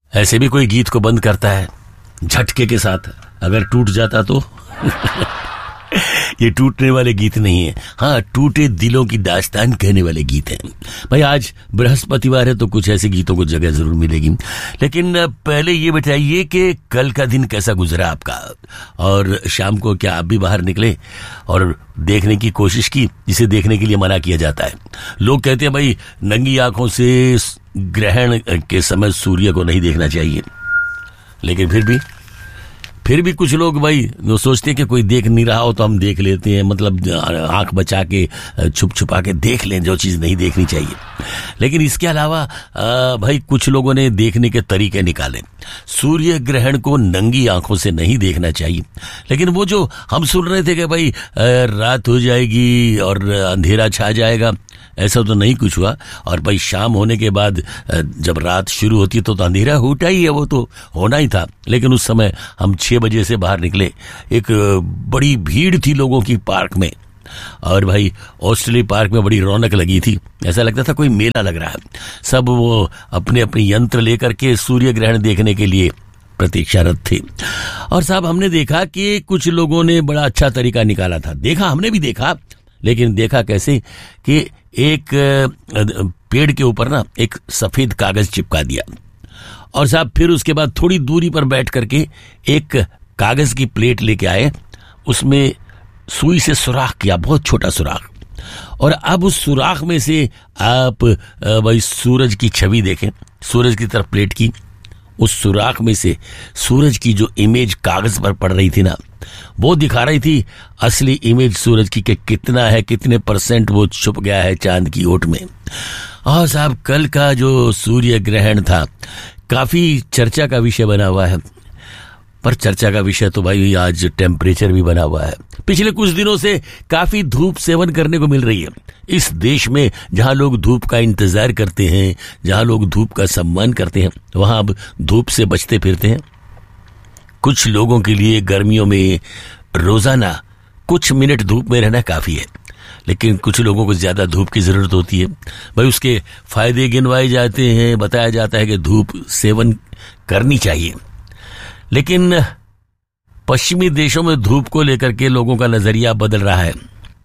ऐसे भी कोई गीत को बंद करता है झटके के साथ, अगर टूट जाता तो ये टूटने वाले गीत नहीं है, हाँ टूटे दिलों की दास्तान कहने वाले गीत हैं। भाई आज बृहस्पतिवार है तो कुछ ऐसे गीतों को जगह जरूर मिलेगी, लेकिन पहले ये बताइए कि कल का दिन कैसा गुजरा आपका, और शाम को क्या आप भी बाहर निकले और देखने की कोशिश की जिसे देखने के लिए मना किया जाता है। लोग कहते हैं भाई नंगी आंखों से ग्रहण के समय सूर्य को नहीं देखना चाहिए, लेकिन फिर भी कुछ लोग भाई वो सोचते हैं कि कोई देख नहीं रहा हो तो हम देख लेते हैं, मतलब आंख बचा के छुप छुपा के देख लें जो चीज़ नहीं देखनी चाहिए। लेकिन इसके अलावा भाई कुछ लोगों ने देखने के तरीके निकाले। सूर्य ग्रहण को नंगी आंखों से नहीं देखना चाहिए, लेकिन वो जो हम सुन रहे थे कि भाई रात हो जाएगी और अंधेरा छा जाएगा, ऐसा तो नहीं कुछ हुआ। और भाई शाम होने के बाद जब रात शुरू होती तो अंधेरा होता ही है, वो तो होना ही था। लेकिन उस समय हम 6 बजे से बाहर निकले, एक बड़ी भीड़ थी लोगों की पार्क में, और भाई ऑस्ट्रेलिया पार्क में बड़ी रौनक लगी थी, ऐसा लगता था कोई मेला लग रहा है। सब वो अपने अपने यंत्र लेकर के सूर्य ग्रहण देखने के लिए प्रतीक्षारत थे। और साहब हमने देखा कि कुछ लोगों ने बड़ा अच्छा तरीका निकाला था। देखा, हमने भी देखा, लेकिन देखा कैसे कि एक पेड़ के ऊपर ना एक सफेद कागज चिपका दिया, और साहब फिर उसके बाद थोड़ी दूरी पर बैठ करके एक कागज की प्लेट लेके आए, उसमें सुई से सुराख किया, बहुत छोटा सुराख, और अब उस सुराख में से आप भाई सूरज की छवि देखें, सूरज की तरफ प्लेट की, उस सुराख में से सूरज की जो इमेज कागज पर पड़ रही थी ना, वो दिखा रही थी असली इमेज सूरज की, कि कितना है, कितने % वो छुप गया है चांद की ओट में। और साहब कल का जो सूर्य ग्रहण था काफी चर्चा का विषय बना हुआ है, पर चर्चा का विषय तो भाई आज टेम्परेचर भी बना हुआ है। पिछले कुछ दिनों से काफी धूप सेवन करने को मिल रही है इस देश में, जहां लोग धूप का इंतजार करते हैं, जहां लोग धूप का सम्मान करते हैं, वहां अब धूप से बचते फिरते हैं। कुछ लोगों के लिए गर्मियों में रोजाना कुछ मिनट धूप में रहना काफी है, लेकिन कुछ लोगों को ज्यादा धूप की जरूरत होती है। भाई उसके फायदे गिनवाए जाते हैं, बताया जाता है कि धूप सेवन करनी चाहिए, लेकिन पश्चिमी देशों में धूप को लेकर के लोगों का नजरिया बदल रहा है।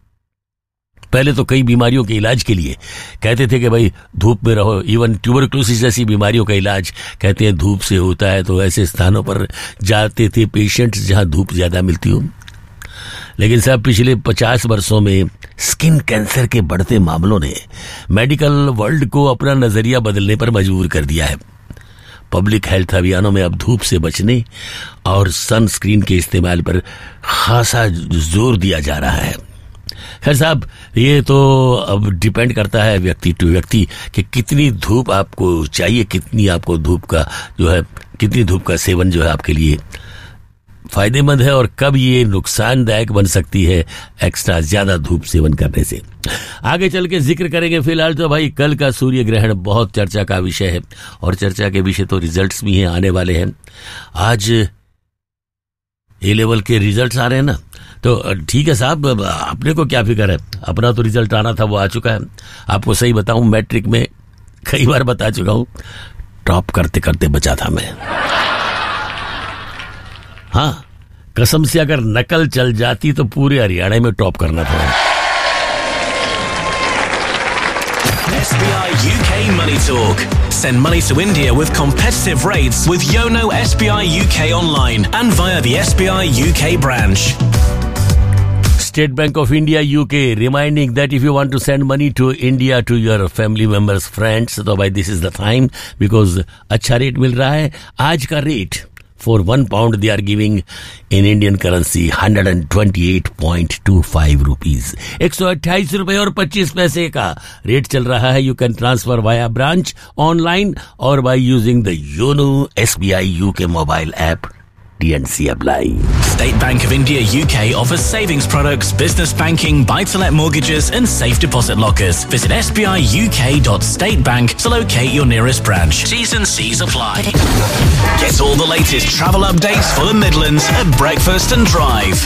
पहले तो कई बीमारियों के इलाज के लिए कहते थे कि भाई धूप में रहो, इवन ट्यूबरक्लोसिस जैसी बीमारियों का इलाज कहते हैं धूप से होता है, तो ऐसे स्थानों पर जाते थे पेशेंट्स जहां धूप ज्यादा मिलती हो। लेकिन साहब पिछले 50 वर्षों में स्किन कैंसर के बढ़ते मामलों ने मेडिकल वर्ल्ड को अपना नजरिया बदलने पर मजबूर कर दिया है। पब्लिक हेल्थ अभियानों में अब धूप से बचने और सनस्क्रीन के इस्तेमाल पर खासा जोर दिया जा रहा है। खैर साहब ये तो अब डिपेंड करता है व्यक्ति टू व्यक्ति कि कितनी धूप आपको चाहिए, कितनी आपको धूप का जो है, कितनी धूप का सेवन जो है आपके लिए फायदेमंद है, और कब ये नुकसानदायक बन सकती है एक्स्ट्रा ज्यादा धूप सेवन करने से। आगे चल के जिक्र करेंगे। फिलहाल तो भाई कल का सूर्य ग्रहण बहुत चर्चा का विषय है, और चर्चा के विषय तो रिजल्ट्स भी हैं, आने वाले हैं। आज ए लेवल के रिजल्ट्स आ रहे हैं ना, तो ठीक है साहब, अपने को क्या फिक्र है, अपना तो रिजल्ट आना था वो आ चुका है। आपको सही बताऊं, मैट्रिक में कई बार बता चुका हूं, टॉप करते करते बचा था मैं। हाँ, कसम से अगर नकल चल जाती तो पूरे हरियाणा में टॉप करना था। SBI UK Money Talk. Send money to India with competitive rates with Yono SBI UK online and via the SBI UK branch. State Bank of India UK reminding that if you want to send money to India to your family members, friends, तो भाई this is the time, because अच्छा rate मिल रहा है। आज का rate for £1 they are giving in Indian currency 128.25 rupees. 128 रुपए और 25 पैसे का रेट चल रहा है। You can transfer via branch, online or by using the Yono SBI UK mobile app. TNC apply. State Bank of India UK offers savings products, business banking, buy-to-let mortgages and safe deposit lockers. Visit sbiuk.statebank to locate your nearest branch. T's and C's apply. Get all the latest travel updates for the Midlands at Breakfast and Drive.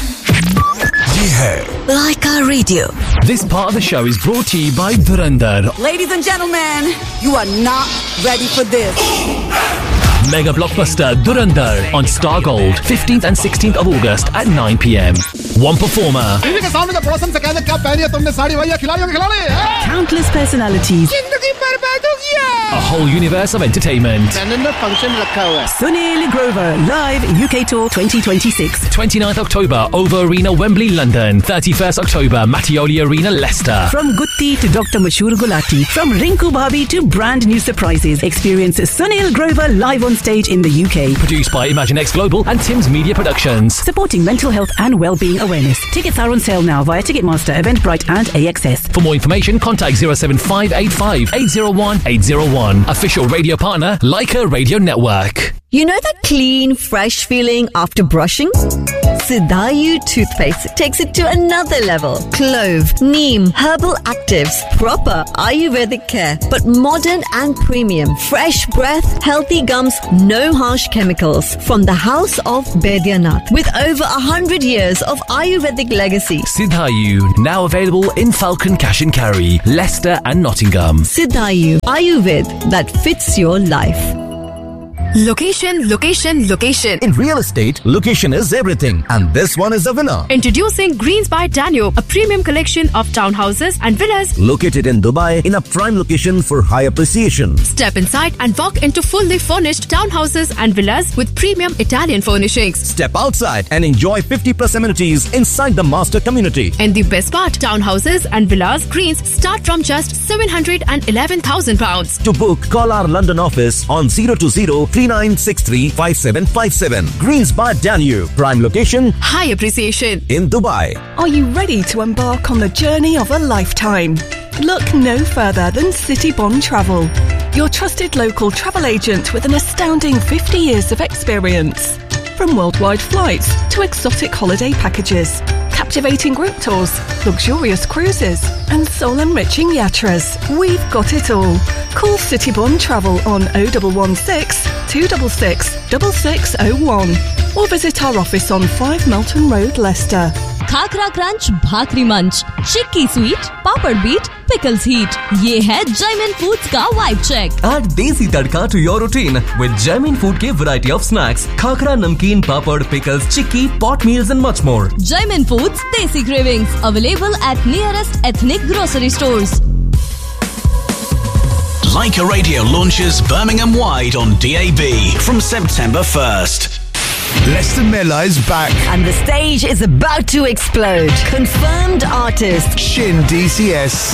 Like our radio. This part of the show is brought to you by Dhurandhar. Ladies and gentlemen, you are not ready for this. Mega blockbuster Dhurandhar on Star Gold, 15th and 16th of August at 9 p.m. One performer. TV के सामने पड़ोसन से कहना क्या पहनी है तुमने साड़ी भैया खिलाड़ियों के खिलाड़ी. Countless personalities. जिंदगी बर्बाद हो गया. A whole universe of entertainment. Channel में फंक्शन रखा हुआ है. Sunil Grover live UK Tour 2026. 29th October, OVO Arena, Wembley, London. 31st October, Mattioli Arena, Leicester. From Gutti to Dr. Mashur Gulati, from Rinku Bhabi to brand new surprises, experience Sunil Grover live on stage in the UK. Produced by ImagineX Global and Tim's Media Productions. Supporting mental health and well-being awareness. Tickets are on sale now via Ticketmaster, Eventbrite and AXS. For more information, contact 07585 801 801. Official radio partner, Leica Radio Network. You know that clean, fresh feeling after brushing? Siddhayu toothpaste takes it to another level. Clove, neem, herbal actives, proper Ayurvedic care, but modern and premium. Fresh breath, healthy gums, no harsh chemicals. From the house of Baidyanath, with over 100 years of Ayurvedic legacy. Siddhayu, now available in Falcon Cash and Carry, Leicester and Nottingham. Siddhayu, Ayurved that fits your life. Location, location, location. In real estate, location is everything. And this one is a winner. Introducing Greens by Danube, a premium collection of townhouses and villas. Located in Dubai in a prime location for high appreciation. Step inside and walk into fully furnished townhouses and villas with premium Italian furnishings. Step outside and enjoy 50+ amenities inside the master community. And the best part, townhouses and villas Greens start from just £711,000. To book, call our London office on 020-3963-5757. Greens by Danube. Prime location. High appreciation. In Dubai. Are you ready to embark on the journey of a lifetime? Look no further than City Bond Travel. Your trusted local travel agent with an astounding 50 years of experience. From worldwide flights to exotic holiday packages, captivating group tours, luxurious cruises and soul-enriching yatras. We've got it all. Call City Bond Travel on 0116 266 6601 or visit our office on 5 Melton Road, Leicester. Khakhra crunch, भाकरी मंच, चिक्की sweet, पापड़ beat, pickles heat. ये है Jaimin foods का vibe check. Add देसी तड़का to your routine with Jaimin Food के variety of snacks, khakhra, नमकीन, पापड़, pickles, chikki, pot meals and much more. Jaimin Foods Desi Cravings, available at nearest ethnic grocery stores. Leica Radio launches Birmingham-wide on DAB from September 1st. Leicester Miller is back. And the stage is about to explode. Confirmed artist Shin DCS.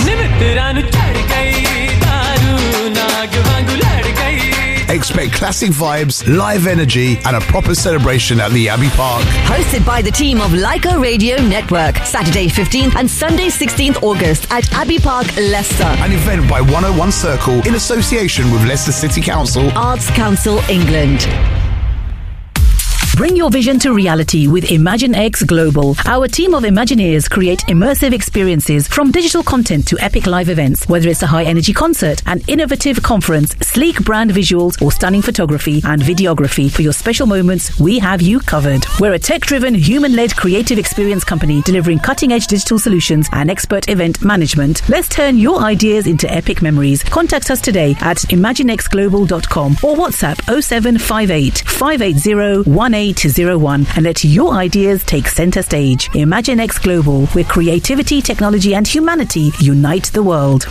Expect classic vibes, live energy, and a proper celebration at the Abbey Park. Hosted by the team of Leica Radio Network. Saturday 15th and Sunday 16th August at Abbey Park, Leicester. An event by 101 Circle in association with Leicester City Council. Arts Council England. Bring your vision to reality with ImagineX Global. Our team of Imagineers create immersive experiences from digital content to epic live events. Whether it's a high-energy concert, an innovative conference, sleek brand visuals, or stunning photography and videography, for your special moments, we have you covered. We're a tech-driven, human-led creative experience company delivering cutting-edge digital solutions and expert event management. Let's turn your ideas into epic memories. Contact us today at imaginexglobal.com or WhatsApp 0758 580 1801 and let your ideas take center stage. ImagineX Global, where creativity, technology and humanity unite the world.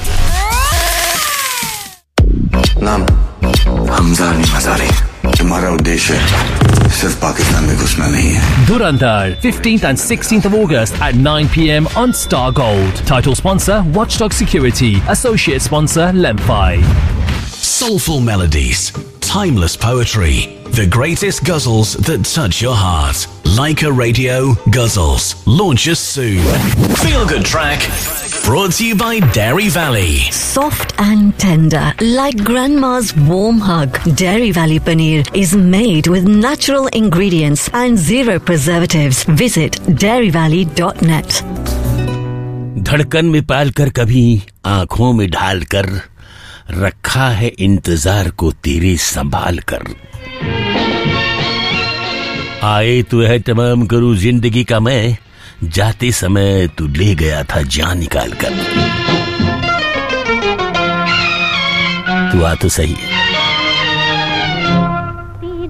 नाम हमजा मजारी. हमारा उद्देश्य सिर्फ पाकिस्तान में घुसना नहीं है. Dhurandhar, 15th and 16th of August at 9 p.m. on Star Gold. Title sponsor, Watchdog Security. Associate sponsor, Lemfi. Soulful melodies, timeless poetry, the greatest guzzles that touch your heart. Leica Radio Guzzles launches soon. Feel Good Track, brought to you by Dairy Valley. Soft and tender, like grandma's warm hug. Dairy Valley Paneer is made with natural ingredients and zero preservatives. Visit dairyvalley.net. धड़कन में पालकर कभी आंखों में ढालकर रखा है इंतजार को तेरे संभाल कर. आए तो है तमाम करूं जिंदगी का मैं, जाते समय तू ले गया था जान निकाल कर. तू आ तो सही.